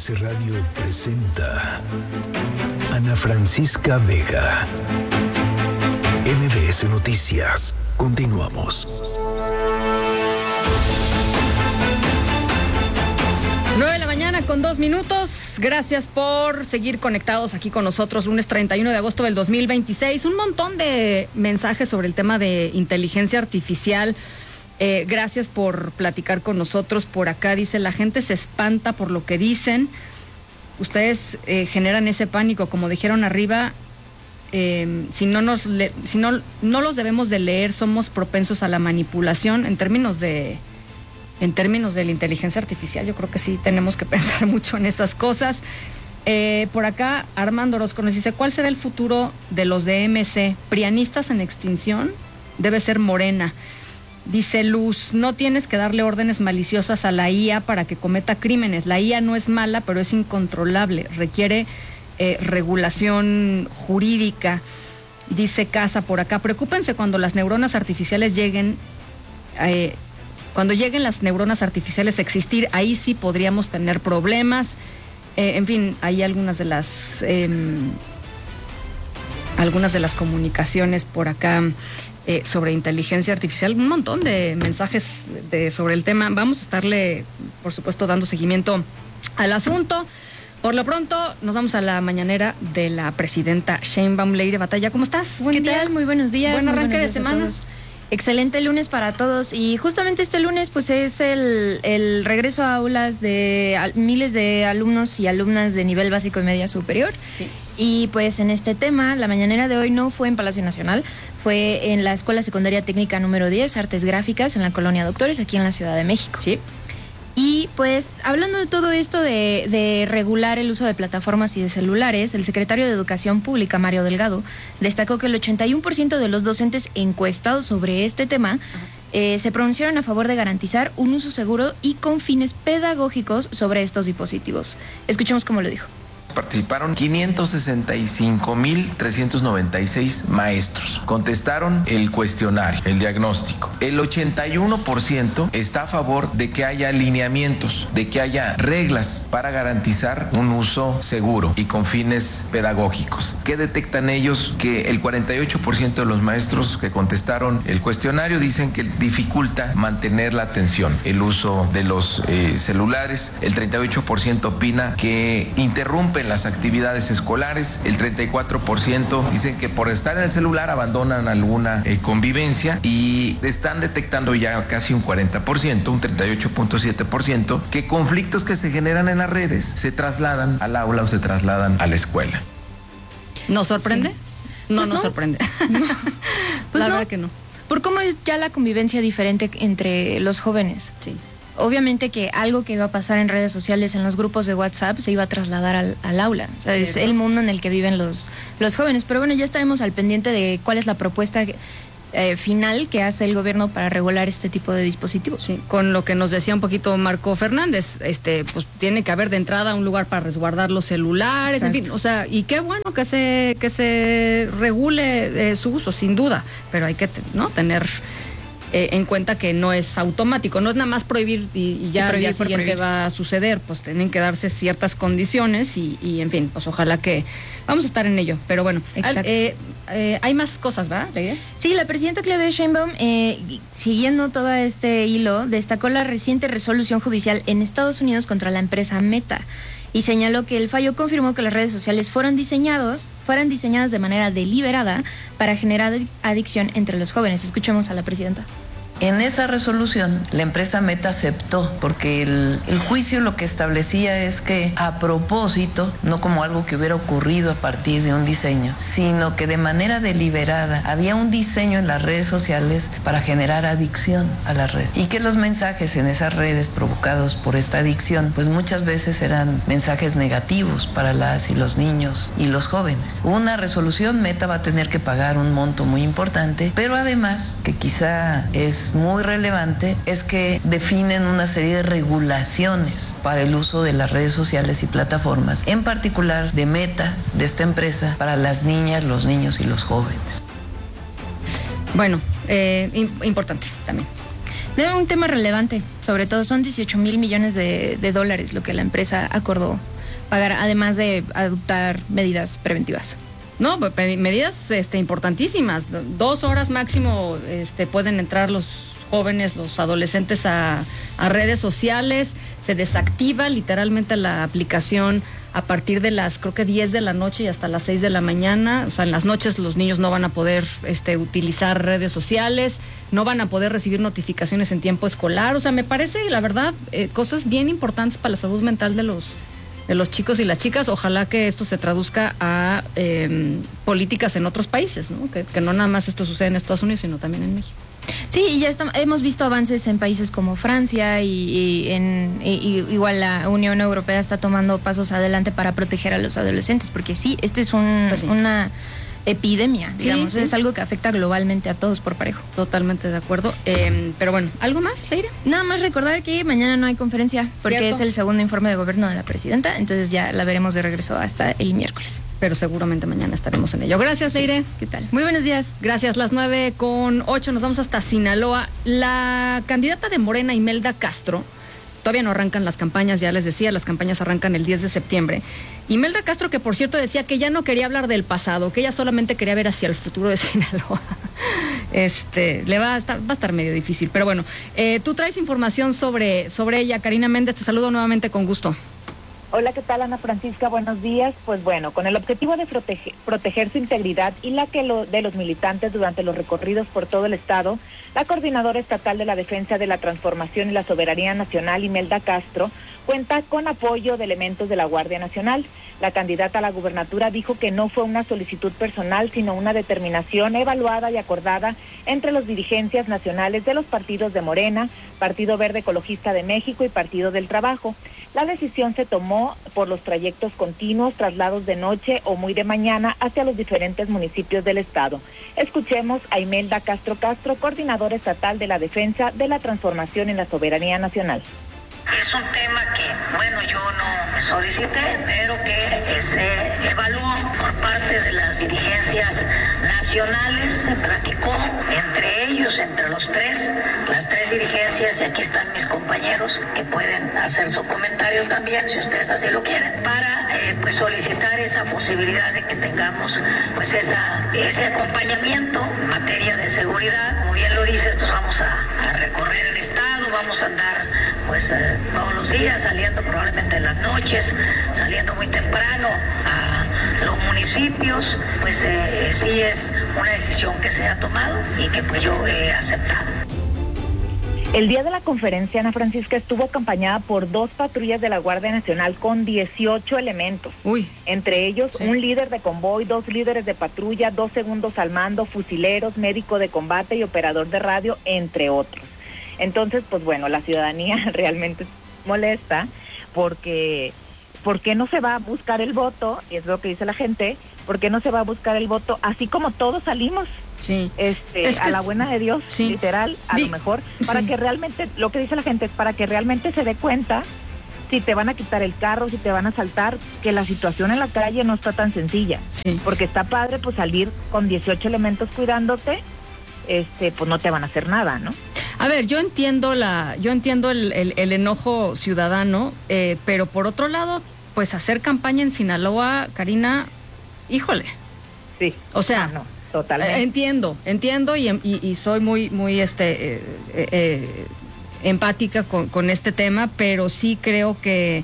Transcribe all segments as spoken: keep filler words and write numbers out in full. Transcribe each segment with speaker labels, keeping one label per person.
Speaker 1: M B S Radio presenta Ana Francisca Vega. M B S Noticias. Continuamos.
Speaker 2: nueve de la mañana con dos minutos. Gracias por seguir conectados aquí con nosotros. Lunes treinta y uno de agosto del dos mil veintiséis. Un montón de mensajes sobre el tema de inteligencia artificial. Eh, gracias por platicar con nosotros. Por acá dice, la gente se espanta por lo que dicen. Ustedes eh, generan ese pánico, como dijeron arriba. Eh, si no nos le, si no, no los debemos de leer, somos propensos a la manipulación. En términos de en términos de la inteligencia artificial, yo creo que sí tenemos que pensar mucho en esas cosas. Eh, por acá Armando Orozco nos dice, ¿cuál será el futuro de los de M C? ¿Prianistas en extinción? Debe ser Morena. Dice Luz, no tienes que darle órdenes maliciosas a la I A para que cometa crímenes. La I A no es mala, pero es incontrolable. Requiere eh, regulación jurídica. Dice Casa por acá, preocúpense cuando las neuronas artificiales lleguen, eh, cuando lleguen las neuronas artificiales a existir, ahí sí podríamos tener problemas. Eh, en fin, hay algunas de las, eh, algunas de las comunicaciones por acá. Eh, sobre inteligencia artificial, un montón de mensajes de, sobre el tema. Vamos a estarle, por supuesto, dando seguimiento al asunto. Por lo pronto, nos vamos a la mañanera de la presidenta Sheinbaum. Ley de Batalla, ¿cómo estás?
Speaker 3: Buen ¿Qué día. tal? Muy buenos días.
Speaker 2: Buen arranque de semana.
Speaker 3: Excelente lunes para todos, y justamente este lunes pues es el, el regreso a aulas de a, miles de alumnos y alumnas de nivel básico y media superior.
Speaker 2: Sí.
Speaker 3: Y pues en este tema, la mañanera de hoy no fue en Palacio Nacional, fue en la Escuela Secundaria Técnica número diez, Artes Gráficas, en la Colonia Doctores, aquí en la Ciudad de México.
Speaker 2: Sí.
Speaker 3: Y pues, hablando de todo esto de, de regular el uso de plataformas y de celulares, el secretario de Educación Pública, Mario Delgado, destacó que el ochenta y uno por ciento de los docentes encuestados sobre este tema eh, se pronunciaron a favor de garantizar un uso seguro y con fines pedagógicos sobre estos dispositivos. Escuchemos cómo lo dijo.
Speaker 4: Participaron quinientos sesenta y cinco mil trescientos noventa y seis maestros. Contestaron el cuestionario, el diagnóstico. El ochenta y uno por ciento está a favor de que haya lineamientos, de que haya reglas para garantizar un uso seguro y con fines pedagógicos. ¿Qué detectan ellos? Que el cuarenta y ocho por ciento de los maestros que contestaron el cuestionario dicen que dificulta mantener la atención, el uso de los eh, celulares. El treinta y ocho por ciento opina que interrumpe las actividades escolares. El treinta y cuatro por ciento dicen que por estar en el celular abandonan alguna eh, convivencia, y están detectando ya casi un cuarenta por ciento, un treinta y ocho punto siete por ciento, que conflictos que se generan en las redes se trasladan al aula o se trasladan a la escuela.
Speaker 2: ¿Nos sorprende?
Speaker 3: Sí.
Speaker 2: No
Speaker 3: Pues
Speaker 2: nos
Speaker 3: no.
Speaker 2: sorprende.
Speaker 3: No. Pues
Speaker 2: la
Speaker 3: no.
Speaker 2: verdad que no.
Speaker 3: Por cómo es ya la convivencia diferente entre los jóvenes.
Speaker 2: Sí.
Speaker 3: Obviamente que algo que iba a pasar en redes sociales, en los grupos de WhatsApp, se iba a trasladar al, al aula. O sea,
Speaker 2: Sí,
Speaker 3: es
Speaker 2: ¿no?
Speaker 3: el mundo en el que viven los, los jóvenes. Pero bueno, ya estaremos al pendiente de cuál es la propuesta eh, final que hace el gobierno para regular este tipo de dispositivos.
Speaker 2: Sí, con lo que nos decía un poquito Marco Fernández, este, pues tiene que haber de entrada un lugar para resguardar los celulares. Exacto. En fin, o sea, y qué bueno que se que se regule eh, su uso, sin duda, pero hay que, ¿no?, tener Eh, en cuenta que no es automático, no es nada más prohibir y, y ya al día siguiente va a suceder, pues tienen que darse ciertas condiciones y, y en fin, pues ojalá que vamos a estar en ello, pero bueno, al, eh, eh, hay más cosas, ¿verdad?
Speaker 3: Sí, la presidenta Claudia Sheinbaum, eh, siguiendo todo este hilo, destacó la reciente resolución judicial en Estados Unidos contra la empresa Meta, y señaló que el fallo confirmó que las redes sociales fueron diseñados, fueran diseñadas de manera deliberada para generar adicción entre los jóvenes. Escuchemos a la presidenta.
Speaker 5: En esa resolución, la empresa Meta aceptó, porque el, el juicio lo que establecía es que a propósito, no como algo que hubiera ocurrido a partir de un diseño, sino que de manera deliberada había un diseño en las redes sociales para generar adicción a la red. Y que los mensajes en esas redes provocados por esta adicción, pues muchas veces eran mensajes negativos para las y los niños y los jóvenes. Una resolución, Meta va a tener que pagar un monto muy importante, pero además, que quizá es muy relevante, es que definen una serie de regulaciones para el uso de las redes sociales y plataformas, en particular de Meta, de esta empresa, para las niñas, los niños y los jóvenes.
Speaker 2: Bueno, eh, importante también.
Speaker 3: Un tema relevante, sobre todo son dieciocho mil millones de, de dólares lo que la empresa acordó pagar, además de adoptar medidas preventivas.
Speaker 2: No, medidas este, importantísimas. Dos horas máximo este, pueden entrar los jóvenes, los adolescentes a, a redes sociales. Se desactiva literalmente la aplicación a partir de las, creo que diez de la noche y hasta las seis de la mañana. O sea, en las noches los niños no van a poder este, utilizar redes sociales, no van a poder recibir notificaciones en tiempo escolar. O sea, me parece, la verdad, eh, cosas bien importantes para la salud mental de los de los chicos y las chicas. Ojalá que esto se traduzca a eh, políticas en otros países, ¿no? Que, que no nada más esto sucede en Estados Unidos, sino también en México.
Speaker 3: Sí, y ya estamos, hemos visto avances en países como Francia y, y, en, y, y igual la Unión Europea está tomando pasos adelante para proteger a los adolescentes, porque sí, este es un, pues sí. una epidemia, digamos, sí, sí. es algo que afecta globalmente a todos por parejo.
Speaker 2: Totalmente de acuerdo. Eh, pero bueno, ¿algo más, Leire?
Speaker 3: Nada más recordar que mañana no hay conferencia, porque ¿cierto? Es el segundo informe de gobierno de la presidenta, entonces ya la veremos de regreso hasta el miércoles.
Speaker 2: Pero seguramente mañana estaremos en ello. Gracias, Leire.
Speaker 3: Sí. ¿Qué tal? Muy buenos días.
Speaker 2: Gracias. Las nueve con ocho, nos vamos hasta Sinaloa. La candidata de Morena, Imelda Castro, todavía no arrancan las campañas, ya les decía, las campañas arrancan el diez de septiembre. Imelda Castro, que por cierto decía que ya no quería hablar del pasado, que ella solamente quería ver hacia el futuro de Sinaloa. Este, le va a estar, va a estar medio difícil, pero bueno. Eh, tú traes información sobre, sobre ella. Karina Méndez, te saludo nuevamente con gusto.
Speaker 6: Hola, ¿qué tal, Ana Francisca? Buenos días. Pues bueno, con el objetivo de proteger, proteger su integridad y la que lo, de los militantes durante los recorridos por todo el estado, la Coordinadora Estatal de la Defensa de la Transformación y la Soberanía Nacional, Imelda Castro, cuenta con apoyo de elementos de la Guardia Nacional. La candidata a la gubernatura dijo que no fue una solicitud personal, sino una determinación evaluada y acordada entre las dirigencias nacionales de los partidos de Morena, Partido Verde Ecologista de México y Partido del Trabajo. La decisión se tomó por los trayectos continuos, traslados de noche o muy de mañana hacia los diferentes municipios del estado. Escuchemos a Imelda Castro Castro, coordinadora estatal de la Defensa de la Transformación y la Soberanía Nacional.
Speaker 7: Es un tema que, bueno, yo no solicité, pero que se evaluó por parte de las dirigencias nacionales, se platicó entre ellos, entre los tres, las tres dirigencias, y aquí están mis compañeros que pueden hacer su comentario también, si ustedes así lo quieren, para eh, pues solicitar esa posibilidad de que tengamos pues esa, ese acompañamiento en materia de seguridad. Como bien lo dices, pues vamos a, a recorrer el estado, vamos a andar pues eh, todos los días, saliendo probablemente en las noches, saliendo muy temprano a los municipios. Pues eh, sí es una decisión que se ha tomado y que pues yo he aceptado.
Speaker 6: El día de la conferencia, Ana Francisca, estuvo acompañada por dos patrullas de la Guardia Nacional con dieciocho elementos.
Speaker 2: Uy.
Speaker 6: Entre ellos,
Speaker 2: sí.
Speaker 6: un líder de convoy, dos líderes de patrulla, dos segundos al mando, fusileros, médico de combate y operador de radio, entre otros. Entonces, pues bueno, la ciudadanía realmente molesta porque ¿por qué no se va a buscar el voto? Y es lo que dice la gente, ¿por qué no se va a buscar el voto así como todos salimos?
Speaker 2: Sí.
Speaker 6: Este,
Speaker 2: es
Speaker 6: a la buena de Dios,
Speaker 2: sí.
Speaker 6: literal, a
Speaker 2: Di,
Speaker 6: lo mejor, para
Speaker 2: sí.
Speaker 6: que realmente, lo que dice la gente es para que realmente se dé cuenta si te van a quitar el carro, si te van a asaltar, que la situación en la calle no está tan sencilla.
Speaker 2: Sí.
Speaker 6: Porque está padre pues salir con dieciocho elementos cuidándote, este, pues no te van a hacer nada, ¿no?
Speaker 2: A ver, yo entiendo la, yo entiendo el, el, el enojo ciudadano, eh, pero por otro lado, pues hacer campaña en Sinaloa, Karina, híjole.
Speaker 6: Sí.
Speaker 2: O sea,
Speaker 6: ah, no, totalmente.
Speaker 2: Eh, entiendo, entiendo y, y, y soy muy, muy, este, eh, eh, empática con, con este tema, pero sí creo que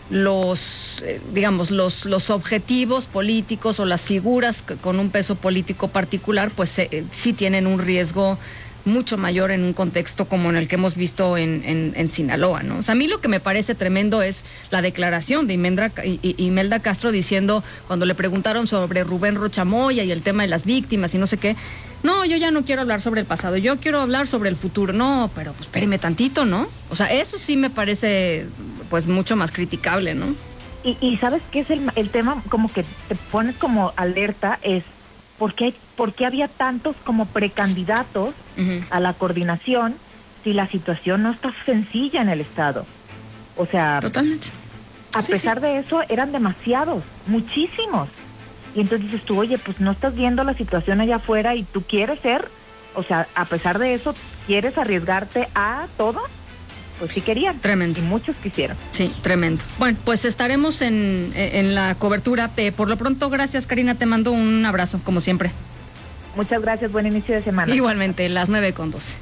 Speaker 2: los, eh, digamos, los, los objetivos políticos o las figuras con un peso político particular, pues eh, sí tienen un riesgo mucho mayor en un contexto como en el que hemos visto en, en, en Sinaloa, ¿no? O sea, a mí lo que me parece tremendo es la declaración de Imelda, Imelda Castro diciendo, cuando le preguntaron sobre Rubén Rocha Moya y el tema de las víctimas y no sé qué, no, yo ya no quiero hablar sobre el pasado, yo quiero hablar sobre el futuro. No, pero pues espéreme tantito, ¿no? O sea, eso sí me parece pues mucho más criticable, ¿no?
Speaker 6: Y, y ¿sabes qué es el, el tema como que te pones como alerta? Es ¿por qué, por qué había tantos como precandidatos uh-huh. a la coordinación si la situación no está sencilla en el estado? O sea,
Speaker 2: totalmente.
Speaker 6: A sí, pesar sí. de eso, eran demasiados, muchísimos. Y entonces dices tú, oye, pues no estás viendo la situación allá afuera y tú quieres ser, o sea, a pesar de eso, ¿quieres arriesgarte a todo? pues sí querían.
Speaker 2: Tremendo.
Speaker 6: Y muchos quisieron.
Speaker 2: Sí, tremendo. Bueno, pues estaremos en, en la cobertura. Eh, por lo pronto, gracias, Karina, te mando un abrazo, como siempre.
Speaker 6: Muchas gracias, buen inicio de semana.
Speaker 2: Igualmente, las nueve con doce.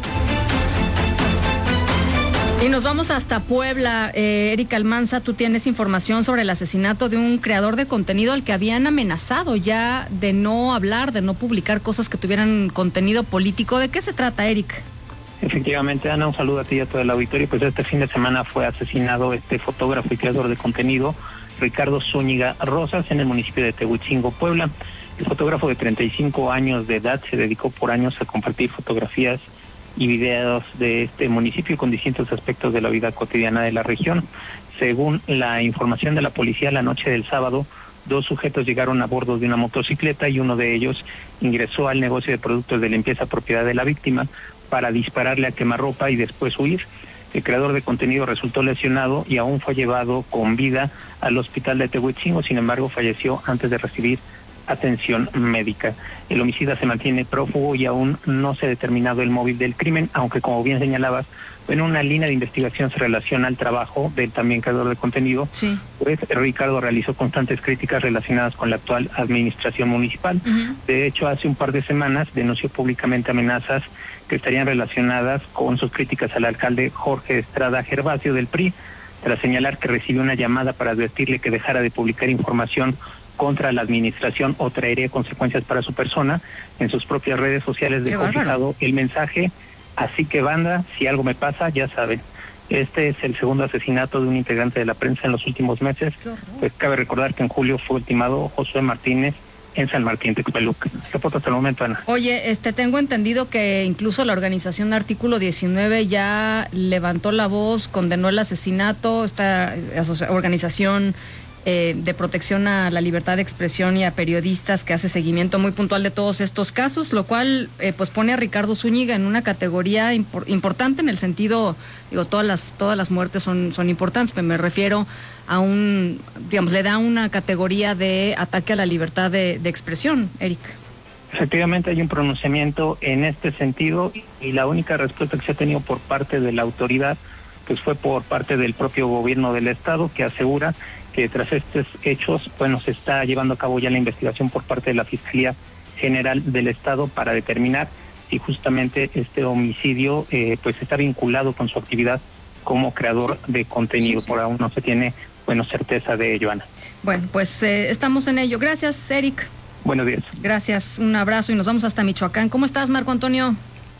Speaker 2: Y nos vamos hasta Puebla. Eh, Erika Almanza, tú tienes información sobre el asesinato de un creador de contenido al que habían amenazado ya de no hablar, de no publicar cosas que tuvieran contenido político. ¿De qué se trata, Eric?
Speaker 8: Efectivamente, Ana, un saludo a ti y a todo el auditorio. Pues este fin de semana fue asesinado este fotógrafo y creador de contenido, Ricardo Zúñiga Rosas, en el municipio de Tehuichingo, Puebla. El fotógrafo de treinta y cinco años de edad se dedicó por años a compartir fotografías y videos de este municipio con distintos aspectos de la vida cotidiana de la región. Según la información de la policía, la noche del sábado, dos sujetos llegaron a bordo de una motocicleta y uno de ellos ingresó al negocio de productos de limpieza propiedad de la víctima para dispararle a quemarropa y después huir. El creador de contenido resultó lesionado y aún fue llevado con vida al hospital de Tehuichingo, sin embargo falleció antes de recibir atención médica. El homicida se mantiene prófugo y aún no se ha determinado el móvil del crimen, aunque como bien señalabas, en una línea de investigación se relaciona al trabajo del también creador de contenido.
Speaker 2: Sí.
Speaker 8: Pues Ricardo realizó constantes críticas relacionadas con la actual administración municipal. Uh-huh. De hecho, hace un par de semanas denunció públicamente amenazas que estarían relacionadas con sus críticas al alcalde Jorge Estrada Gervasio del P R I, tras señalar que recibió una llamada para advertirle que dejara de publicar información contra la administración o traería consecuencias para su persona. En sus propias redes sociales dejó fijado el mensaje: así que banda, si algo me pasa, ya saben. Este es el segundo asesinato de un integrante de la prensa en los últimos meses. Pues cabe recordar que en julio fue ultimado Josué Martínez en San Martín Texmeluc. Reporto hasta el momento, Ana.
Speaker 2: Oye, este tengo entendido que incluso la organización Artículo diecinueve ya levantó la voz, condenó el asesinato, esta organización Eh, de protección a la libertad de expresión y a periodistas que hace seguimiento muy puntual de todos estos casos, lo cual eh, pues pone a Ricardo Zúñiga en una categoría impor- importante en el sentido, digo, todas las todas las muertes son son importantes, pero me refiero a un, digamos, le da una categoría de ataque a la libertad de, de expresión, Eric.
Speaker 8: Efectivamente hay un pronunciamiento en este sentido y la única respuesta que se ha tenido por parte de la autoridad pues fue por parte del propio gobierno del estado, que asegura que tras estos hechos, bueno, se está llevando a cabo ya la investigación por parte de la Fiscalía General del Estado para determinar si justamente este homicidio eh, pues está vinculado con su actividad como creador sí. de contenido. Sí, sí. Por aún no se tiene, bueno, certeza de ello, Ana.
Speaker 2: Bueno, pues eh, estamos en ello. Gracias, Eric.
Speaker 8: Buenos días.
Speaker 2: Gracias, un abrazo y nos vamos hasta Michoacán. ¿Cómo estás, Marco Antonio?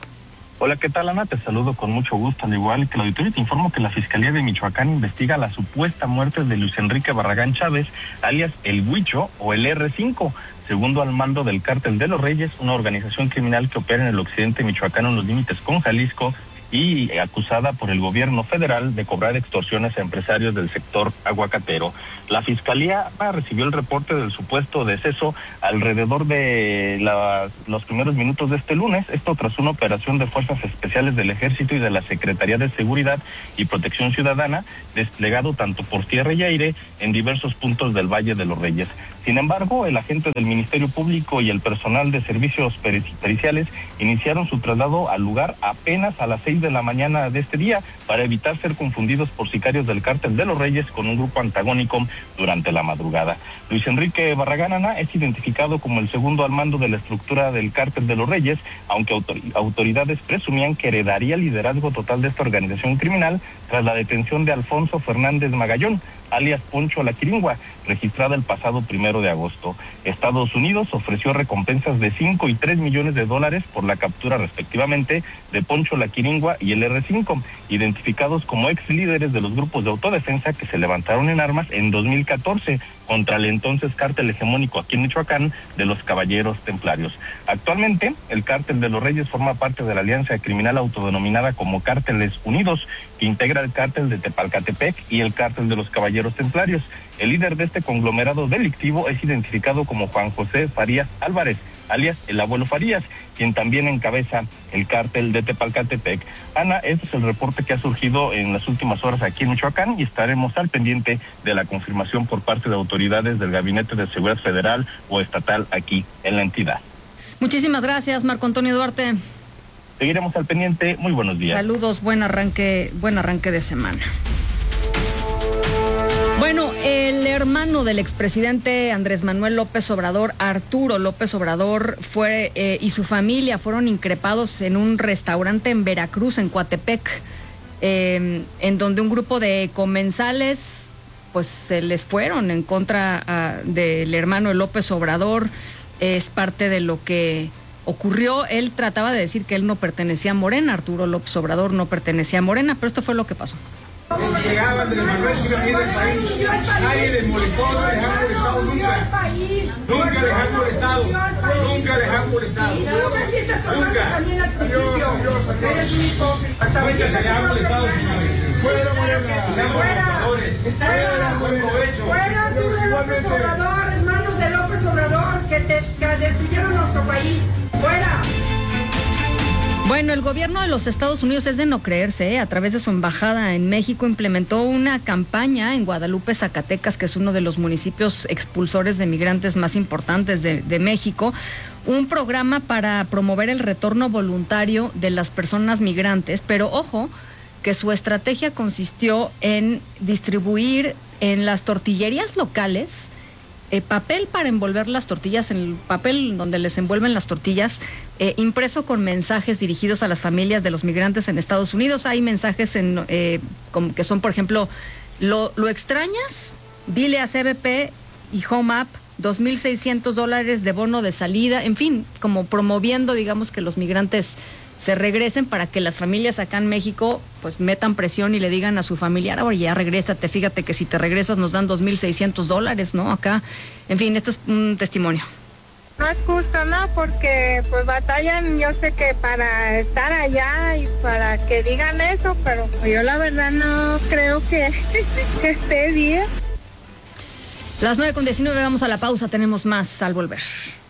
Speaker 9: Hola, ¿qué tal, Ana? Te saludo con mucho gusto. Al igual que el auditorio, te informo que la Fiscalía de Michoacán investiga la supuesta muerte de Luis Enrique Barragán Chávez, alias El Huicho o el erre cinco, segundo al mando del Cártel de los Reyes, una organización criminal que opera en el occidente michoacano en los límites con Jalisco y acusada por el gobierno federal de cobrar extorsiones a empresarios del sector aguacatero. La Fiscalía recibió el reporte del supuesto deceso alrededor de la, los primeros minutos de este lunes, esto tras una operación de fuerzas especiales del Ejército y de la Secretaría de Seguridad y Protección Ciudadana, desplegado tanto por tierra y aire en diversos puntos del Valle de los Reyes. Sin embargo, el agente del Ministerio Público y el personal de servicios periciales iniciaron su traslado al lugar apenas a las seis de la mañana de este día para evitar ser confundidos por sicarios del Cártel de los Reyes con un grupo antagónico durante la madrugada. Luis Enrique Barragán Ana es identificado como el segundo al mando de la estructura del Cártel de los Reyes, aunque autor- autoridades presumían que heredaría el liderazgo total de esta organización criminal tras la detención de Alfonso Fernández Magallón, alias Poncho La Quiringua, registrada el pasado primero de agosto. Estados Unidos ofreció recompensas de cinco y tres millones de dólares por la captura respectivamente de Poncho La Quiringua y el erre cinco, identificados como ex líderes de los grupos de autodefensa que se levantaron en armas en dos mil catorce contra el entonces cártel hegemónico aquí en Michoacán de los Caballeros Templarios. Actualmente, el Cártel de los Reyes forma parte de la alianza criminal autodenominada como Cárteles Unidos, que integra el Cártel de Tepalcatepec y el Cártel de los Caballeros Templarios. El líder de este conglomerado delictivo es identificado como Juan José Farías Álvarez, alias el Abuelo Farías, quien también encabeza el Cártel de Tepalcatepec. Ana, este es el reporte que ha surgido en las últimas horas aquí en Michoacán y estaremos al pendiente de la confirmación por parte de autoridades del Gabinete de Seguridad Federal o estatal aquí en la entidad.
Speaker 2: Muchísimas gracias, Marco Antonio Duarte.
Speaker 9: Seguiremos al pendiente. Muy buenos días.
Speaker 2: Saludos, buen arranque, buen arranque de semana. Bueno, el hermano del expresidente Andrés Manuel López Obrador, Arturo López Obrador, fue eh, y su familia fueron increpados en un restaurante en Veracruz, en Coatepec, eh, en donde un grupo de comensales pues se les fueron en contra uh, del hermano de López Obrador. Es parte de lo que ocurrió. Él trataba de decir que él no pertenecía a Morena, Arturo López Obrador no pertenecía a Morena, pero esto fue lo que pasó.
Speaker 10: Si llegaba Andrés Manuel, si iba a ir del país, nadie les molestó, no les han molestado nunca. Nunca les han molestado, nunca les han molestado. Nunca. Dios, Dios, eres un hipócrita. Nunca se les ha molestado, señores. Fuera, Morena, sean gobernadores. Fuera, buen provecho.
Speaker 11: Fuera, Arturo López Obrador, hermanos de López Obrador, que, te, que destruyeron nuestro país. Fuera.
Speaker 2: Bueno, el gobierno de los Estados Unidos, es de no creerse, ¿eh? A través de su embajada en México implementó una campaña en Guadalupe, Zacatecas, que es uno de los municipios expulsores de migrantes más importantes de, de México, un programa para promover el retorno voluntario de las personas migrantes, pero ojo, que su estrategia consistió en distribuir en las tortillerías locales Eh, papel para envolver las tortillas, en el papel donde les envuelven las tortillas, eh, impreso con mensajes dirigidos a las familias de los migrantes en Estados Unidos. Hay mensajes en, eh, como que son, por ejemplo, ¿lo, lo extrañas? Dile a C B P y Home App, dos mil seiscientos dólares de bono de salida, en fin, como promoviendo, digamos, que los migrantes se regresen para que las familias acá en México pues metan presión y le digan a su familiar, oye, ya regrésate, fíjate que si te regresas nos dan dos mil seiscientos dólares, ¿no? Acá, en fin, esto es un testimonio.
Speaker 12: No es justo, ¿no? Porque pues batallan, yo sé que para estar allá y para que digan eso, pero yo la verdad no creo que, que esté bien.
Speaker 2: Las nueve con diecinueve, vamos a la pausa, tenemos más al volver.